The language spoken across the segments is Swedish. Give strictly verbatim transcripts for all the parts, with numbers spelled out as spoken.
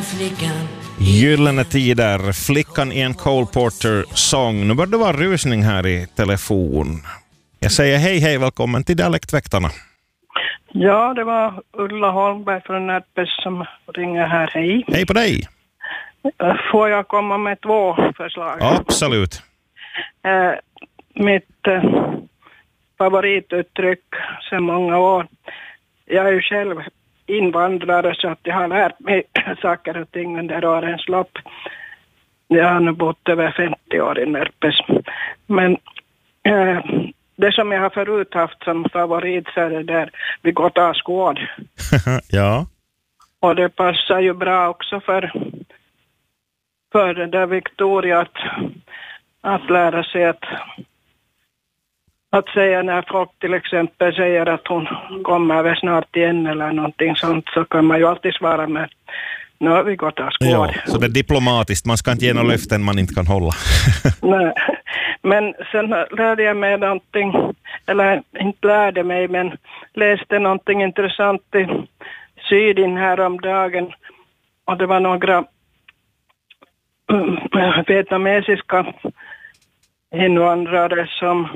flickan. Gyllene tider, flickan i en Cole Porter-sång. Nu bör det vara rusning här i telefon. Jag säger hej, hej, välkommen till Dialektväktarna. Ja, det var Ulla Holmberg från Närpes som ringer här. Hej. Hej på dig. Får jag komma med två förslag? Absolut. Eh, mitt eh, favorituttryck sedan många år. Jag är ju själv invandrare så att jag har lärt mig saker och ting under årens lopp. Jag har nu bott över femtio år i Närpes. Men eh, det som jag har förut haft som favorit så är det där vi går ta skåd. Ja. Och det passar ju bra också för, för det där Victoria att, att lära sig att, att säga när folk till exempel säger att hon kommer väl snart igen eller någonting sånt, så kan man ju alltid svara med nu har vi gått av skåd. Ja, så det är diplomatiskt, man ska inte ge några löften man inte kan hålla. Nej, men sen lärde jag mig någonting, eller inte lärde mig men läste någonting intressant i Sydin här om dagen, och det var några mm, vietnamesiska invandrare som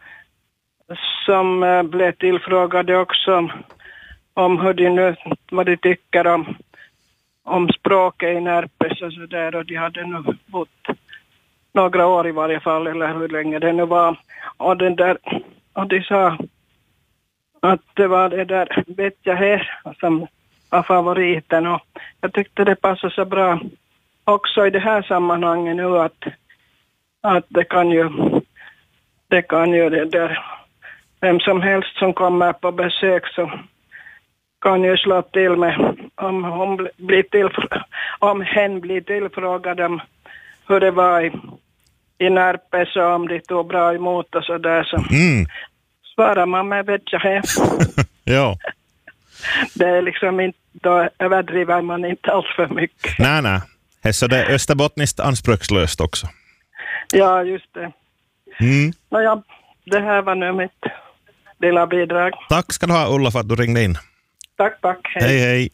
som uh, blev tillfrågade också om hur de nu, vad de tycker om om språket i Närpes och så där, och de hade nu bott några år i varje fall, eller hur länge det nu var, och den där, och de sa att det var det där vet jag här som var favoriten, och jag tyckte det passade så bra också i det här sammanhanget nu att, att det kan ju det kan ju det där vem som helst som kommer på besök så kan ju slå till med om hon blir till om hen blir tillfrågad om hur det var i, i Närpes och om de tog bra emot och så där, så Mm. svarar man med vet jag här. Ja. Det är liksom inte, då överdriver man inte alls för mycket. Nej, nej. Så det är österbottniskt anspråkslöst också. Ja, just det. Mm. Nåja, det här var nu mitt lilla bidrag. Tack ska du ha, Ulla, för att du ringde in. Tack, tack. Hej. Hej, hej.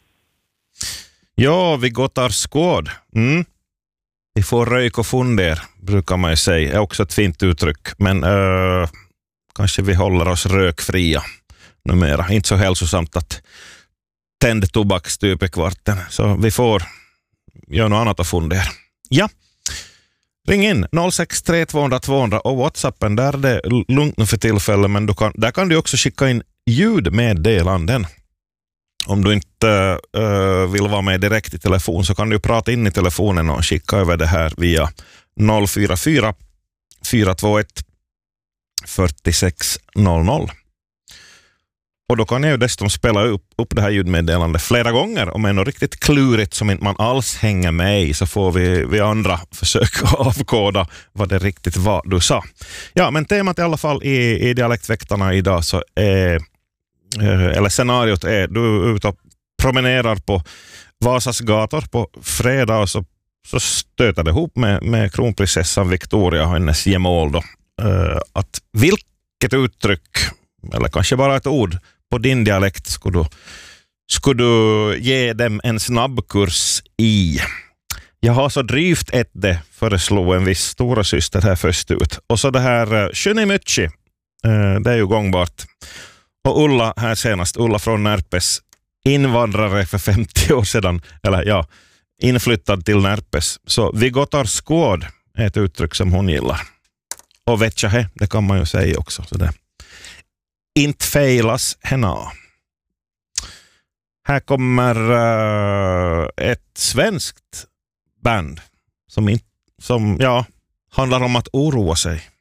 Ja, vi gottar skåd. Mm. Vi får rök och funder, brukar man ju säga. Det är också ett fint uttryck. Men uh, kanske vi håller oss rökfria numera. Inte så hälsosamt att tända tobakstyp i kvarten. Så vi får göra något annat och fundera. Ja, ring in noll sex tre två noll noll två noll noll och WhatsAppen, där är det lugnt nu för tillfället, men du kan, där kan du också skicka in ljudmeddelanden. Om du inte uh, vill vara med direkt i telefon så kan du prata in i telefonen och skicka över det här via noll fyra fyra fyra två ett fyra sex noll noll. Och då kan jag ju dessutom spela upp, upp det här ljudmeddelandet flera gånger. Om det är något riktigt klurigt som inte man alls hänger med i, så får vi, vi andra försöka avkoda vad det riktigt var du sa. Ja, men temat i alla fall i, i Dialektväktarna idag så är, eller scenariot är, du är ute och promenerar på Vasas gator på fredag och så, så stöter det ihop med, med kronprinsessan Victoria och hennes gemål då. Uh, att vilket uttryck, eller kanske bara ett ord på din dialekt skulle du, skulle du ge dem en snabbkurs i. Jag har så dryft ett det, föreslog en viss stora syster här först ut. Och så det här Shunimutchi, uh, det är ju gångbart. Och Ulla här senast, Ulla från Närpes, invandrare för femtio år sedan, eller ja, inflyttad till Närpes. Så vi gottar skåd är ett uttryck som hon gillar. Och vetjahe, det kan man ju säga också. Så det. Inte feilas henne. Här kommer uh, ett svenskt band som, in, som ja, handlar om att oroa sig.